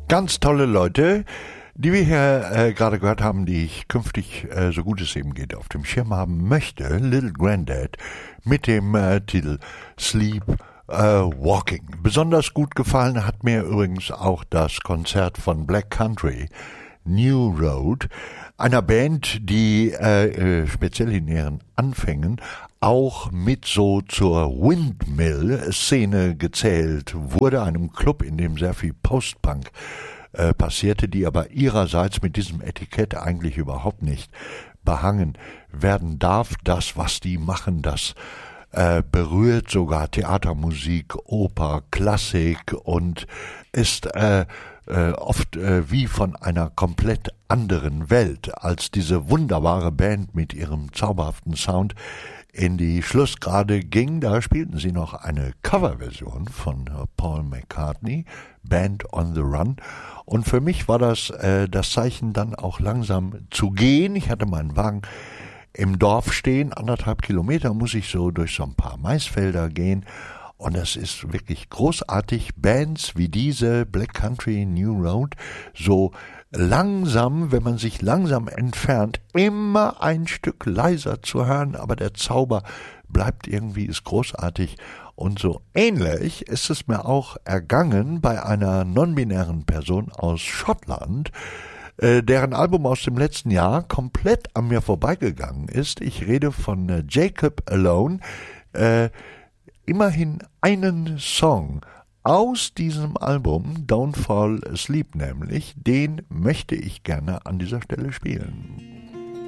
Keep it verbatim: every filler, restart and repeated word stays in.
Ganz tolle Leute, die wir hier äh, gerade gehört haben, die ich künftig, äh, so gut es eben geht, auf dem Schirm haben möchte. Little Granddad mit dem äh, Titel Sleep äh, Walking. Besonders gut gefallen hat mir übrigens auch das Konzert von Black Country, New Road, einer Band, die äh, speziell in ihren Anfängen auch mit so zur Windmill-Szene gezählt wurde, einem Club, in dem sehr viel Post-Punk äh, passierte, die aber ihrerseits mit diesem Etikett eigentlich überhaupt nicht behangen werden darf. Das, was die machen, das äh, berührt sogar Theatermusik, Oper, Klassik und ist äh, äh, oft äh, wie von einer komplett anderen Welt, als diese wunderbare Band mit ihrem zauberhaften Sound in die Schlussgrade ging. Da spielten sie noch eine Coverversion von Paul McCartney, Band on the Run. Und für mich war das äh, das Zeichen, dann auch langsam zu gehen. Ich hatte meinen Wagen im Dorf stehen, anderthalb Kilometer muss ich so durch so ein paar Maisfelder gehen. Und es ist wirklich großartig, Bands wie diese, Black Country, New Road, so langsam, wenn man sich langsam entfernt, immer ein Stück leiser zu hören, aber der Zauber bleibt irgendwie, ist großartig. Und so ähnlich ist es mir auch ergangen bei einer non-binären Person aus Schottland, äh, deren Album aus dem letzten Jahr komplett an mir vorbeigegangen ist. Ich rede von äh, Jacob Alone, äh, immerhin einen Song aus diesem Album, Don't Fall Asleep nämlich, den möchte ich gerne an dieser Stelle spielen.